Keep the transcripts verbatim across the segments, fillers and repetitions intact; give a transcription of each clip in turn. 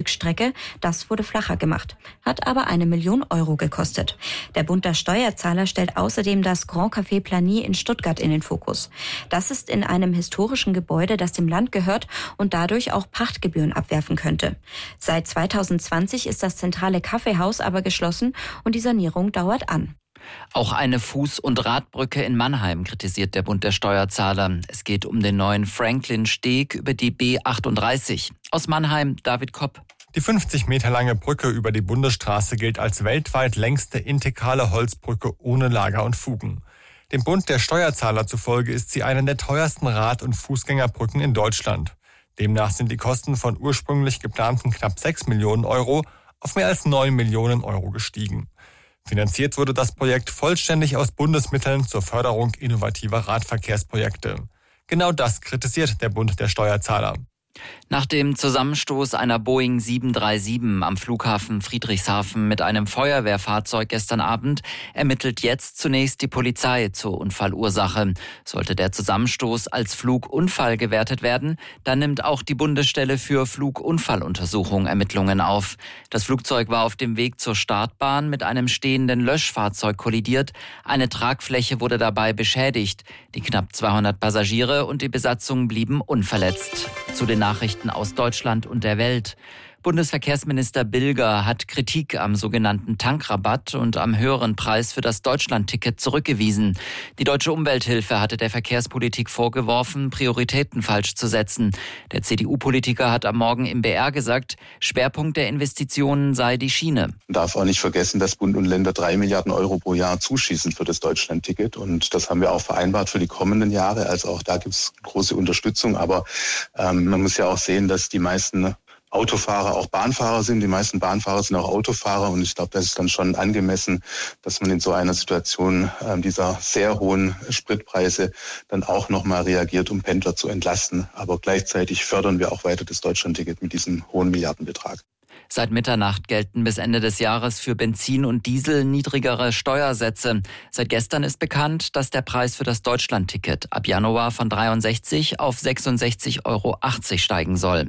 Strecke. Das wurde flacher gemacht, hat aber eine Million Euro gekostet. Der Bund der Steuerzahler stellt außerdem das Grand Café Plany in Stuttgart in den Fokus. Das ist in einem historischen Gebäude, das dem Land gehört und dadurch auch Pachtgebühren abwerfen könnte. Seit zweitausendzwanzig ist das zentrale Kaffeehaus aber geschlossen und die Sanierung dauert an. Auch eine Fuß- und Radbrücke in Mannheim kritisiert der Bund der Steuerzahler. Es geht um den neuen Franklin-Steg über die B achtunddreißig. Aus Mannheim, David Kopp. Die fünfzig Meter lange Brücke über die Bundesstraße gilt als weltweit längste integrale Holzbrücke ohne Lager und Fugen. Dem Bund der Steuerzahler zufolge ist sie eine der teuersten Rad- und Fußgängerbrücken in Deutschland. Demnach sind die Kosten von ursprünglich geplanten knapp sechs Millionen Euro auf mehr als neun Millionen Euro gestiegen. Finanziert wurde das Projekt vollständig aus Bundesmitteln zur Förderung innovativer Radverkehrsprojekte. Genau das kritisiert der Bund der Steuerzahler. Nach dem Zusammenstoß einer Boeing sieben drei sieben am Flughafen Friedrichshafen mit einem Feuerwehrfahrzeug gestern Abend ermittelt jetzt zunächst die Polizei zur Unfallursache. Sollte der Zusammenstoß als Flugunfall gewertet werden, dann nimmt auch die Bundesstelle für Flugunfalluntersuchung Ermittlungen auf. Das Flugzeug war auf dem Weg zur Startbahn mit einem stehenden Löschfahrzeug kollidiert. Eine Tragfläche wurde dabei beschädigt. Die knapp zweihundert Passagiere und die Besatzung blieben unverletzt. Zu den Nachrichten aus Deutschland und der Welt. Bundesverkehrsminister Bilger hat Kritik am sogenannten Tankrabatt und am höheren Preis für das Deutschlandticket zurückgewiesen. Die Deutsche Umwelthilfe hatte der Verkehrspolitik vorgeworfen, Prioritäten falsch zu setzen. Der C D U-Politiker hat am Morgen im B R gesagt, Schwerpunkt der Investitionen sei die Schiene. Man darf auch nicht vergessen, dass Bund und Länder drei Milliarden Euro pro Jahr zuschießen für das Deutschlandticket. Und das haben wir auch vereinbart für die kommenden Jahre. Also auch da gibt es große Unterstützung. Aber ähm, man muss ja auch sehen, dass die meisten Autofahrer auch Bahnfahrer sind. Die meisten Bahnfahrer sind auch Autofahrer. Und ich glaube, das ist dann schon angemessen, dass man in so einer Situation äh, dieser sehr hohen Spritpreise dann auch nochmal reagiert, um Pendler zu entlasten. Aber gleichzeitig fördern wir auch weiter das Deutschlandticket mit diesem hohen Milliardenbetrag. Seit Mitternacht gelten bis Ende des Jahres für Benzin und Diesel niedrigere Steuersätze. Seit gestern ist bekannt, dass der Preis für das Deutschlandticket ab Januar von dreiundsechzig auf sechsundsechzig Euro achtzig steigen soll.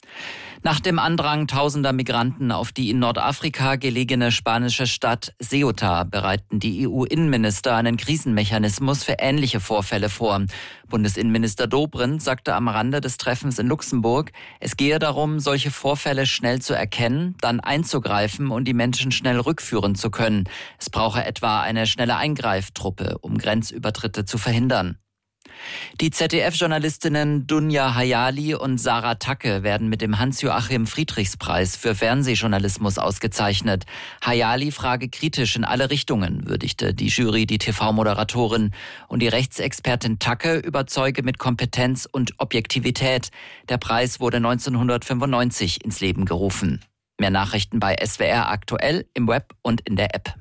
Nach dem Andrang tausender Migranten auf die in Nordafrika gelegene spanische Stadt Ceuta bereiten die E U-Innenminister einen Krisenmechanismus für ähnliche Vorfälle vor. Bundesinnenminister Dobrindt sagte am Rande des Treffens in Luxemburg, es gehe darum, solche Vorfälle schnell zu erkennen, dann einzugreifen und die Menschen schnell rückführen zu können. Es brauche etwa eine schnelle Eingreiftruppe, um Grenzübertritte zu verhindern. Die Z D F-Journalistinnen Dunja Hayali und Sarah Tacke werden mit dem Hans-Joachim-Friedrichs-Preis für Fernsehjournalismus ausgezeichnet. Hayali frage kritisch in alle Richtungen, würdigte die Jury die T V-Moderatorin. Und die Rechtsexpertin Tacke überzeuge mit Kompetenz und Objektivität. Der Preis wurde neunzehnhundertfünfundneunzig ins Leben gerufen. Mehr Nachrichten bei S W R aktuell, im Web und in der App.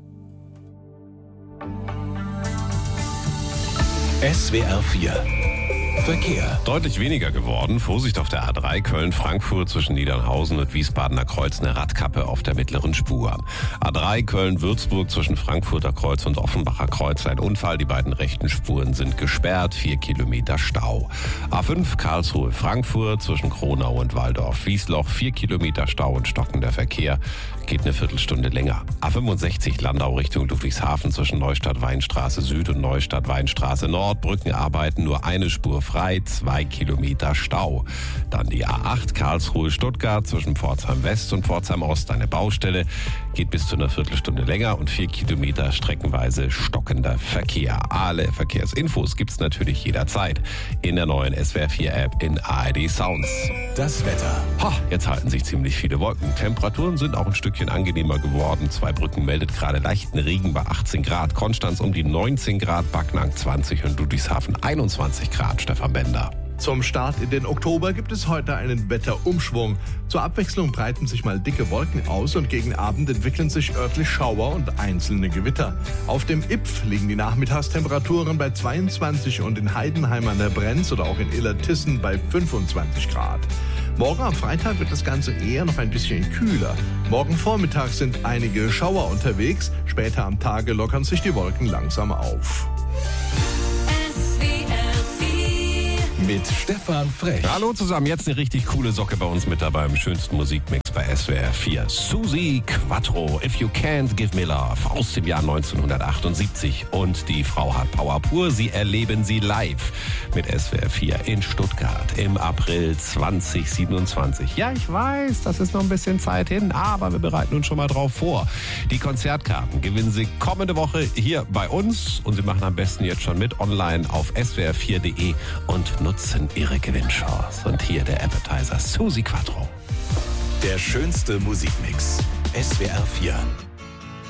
S W R vier Verkehr. Deutlich weniger geworden. Vorsicht auf der A drei Köln-Frankfurt zwischen Niedernhausen und Wiesbadener Kreuz, eine Radkappe auf der mittleren Spur. A drei Köln-Würzburg zwischen Frankfurter Kreuz und Offenbacher Kreuz ein Unfall. Die beiden rechten Spuren sind gesperrt. Vier Kilometer Stau. A fünf Karlsruhe-Frankfurt zwischen Kronau und Waldorf-Wiesloch. Vier Kilometer Stau und stockender Verkehr. Geht eine Viertelstunde länger. A fünfundsechzig Landau Richtung Ludwigshafen zwischen Neustadt-Weinstraße Süd und Neustadt-Weinstraße Nord. Brückenarbeiten, nur eine Spur frei, zwei Kilometer Stau. Dann die A acht Karlsruhe-Stuttgart zwischen Pforzheim West und Pforzheim Ost eine Baustelle. Geht bis zu einer Viertelstunde länger und vier Kilometer streckenweise stockender Verkehr. Alle Verkehrsinfos gibt's natürlich jederzeit in der neuen S W R vier App in A R D Sounds. Das Wetter. Ha, jetzt halten sich ziemlich viele Wolken. Temperaturen sind auch ein Stückchen angenehmer geworden. Zweibrücken meldet gerade leichten Regen bei achtzehn Grad. Konstanz um die neunzehn Grad, Backnang zwanzig und Ludwigshafen einundzwanzig Grad. Stefan Bender. Zum Start in den Oktober gibt es heute einen Wetterumschwung. Zur Abwechslung breiten sich mal dicke Wolken aus und gegen Abend entwickeln sich örtlich Schauer und einzelne Gewitter. Auf dem Ipf liegen die Nachmittagstemperaturen bei zweiundzwanzig und in Heidenheim an der Brenz oder auch in Illertissen bei fünfundzwanzig Grad. Morgen am Freitag wird das Ganze eher noch ein bisschen kühler. Morgen Vormittag sind einige Schauer unterwegs. Später am Tage lockern sich die Wolken langsam auf. Mit Stefan Frech. Hallo zusammen, jetzt eine richtig coole Socke bei uns mit dabei im schönsten Musikmix. jetzt bei S W R vier. Susi Quattro, If You Can't Give Me Love, aus dem Jahr neunzehnhundertachtundsiebzig. Und die Frau hat Power pur. Sie erleben sie live mit S W R vier in Stuttgart im April zweitausendsiebenundzwanzig. Ja, ich weiß, das ist noch ein bisschen Zeit hin, aber wir bereiten uns schon mal drauf vor. Die Konzertkarten gewinnen Sie kommende Woche hier bei uns und Sie machen am besten jetzt schon mit online auf S W R vier Punkt de und nutzen Ihre Gewinnchance. Und hier der Appetizer Susi Quattro. Der schönste Musikmix. S W R vier.